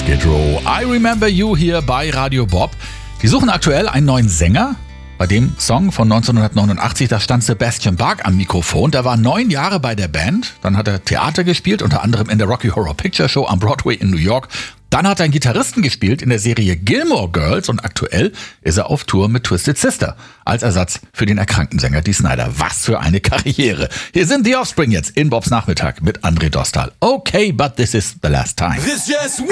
Skid Row. I Remember You hier bei Radio Bob. Die suchen aktuell einen neuen Sänger. Bei dem Song von 1989, da stand Sebastian Bach am Mikrofon. Der war 9 Jahre bei der Band. Dann hat er Theater gespielt, unter anderem in der Rocky Horror Picture Show am Broadway in New York. Dann hat er einen Gitarristen gespielt in der Serie Gilmore Girls und aktuell ist er auf Tour mit Twisted Sister als Ersatz für den erkrankten Sänger Dee Snider. Was für eine Karriere. Hier sind The Offspring jetzt in Bobs Nachmittag mit André Dostal. Okay, but this is the last time.